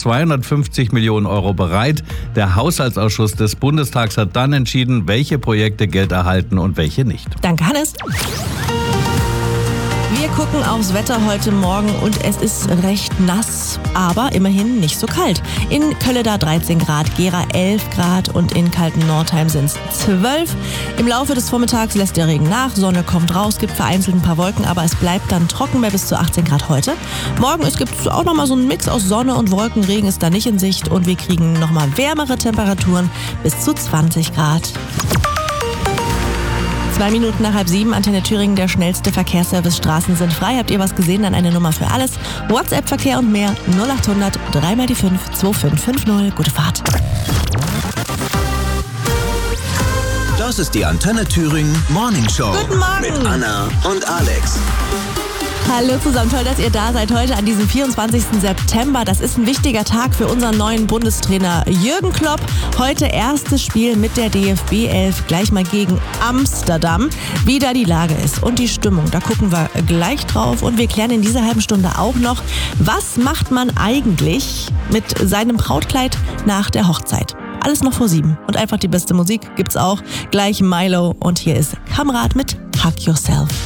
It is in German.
250 Millionen Euro bereit. Der Haushaltsausschuss des Bundestags hat dann entschieden, welche Projekte Geld erhalten und welche nicht. Danke, Hannes. Wir gucken aufs Wetter heute Morgen und es ist recht nass, aber immerhin nicht so kalt. In Kölleda 13 Grad, Gera 11 Grad und in kalten Nordheim sind es 12. Im Laufe des Vormittags lässt der Regen nach, Sonne kommt raus, gibt vereinzelt ein paar Wolken, aber es bleibt dann trocken bei bis zu 18 Grad heute. Morgen gibt es auch nochmal so einen Mix aus Sonne und Wolken, Regen ist da nicht in Sicht und wir kriegen nochmal wärmere Temperaturen bis zu 20 Grad. 2 Minuten nach 6:30, Antenne Thüringen, der schnellste Verkehrsservice. Straßen sind frei. Habt ihr was gesehen? Dann eine Nummer für alles. WhatsApp-Verkehr und mehr 0800 3 mal die 5 2550. Gute Fahrt. Das ist die Antenne Thüringen Morning Show. Guten Morgen. Mit Anna und Alex. Hallo zusammen, toll, dass ihr da seid heute an diesem 24. September. Das ist ein wichtiger Tag für unseren neuen Bundestrainer Jürgen Klopp. Heute erstes Spiel mit der DFB 11, gleich mal gegen Amsterdam. Wie da die Lage ist und die Stimmung, da gucken wir gleich drauf. Und wir klären in dieser halben Stunde auch noch, was macht man eigentlich mit seinem Brautkleid nach der Hochzeit? Alles noch vor 7. Und einfach die beste Musik gibt's auch. Gleich Milo und hier ist Kamerad mit Hug Yourself.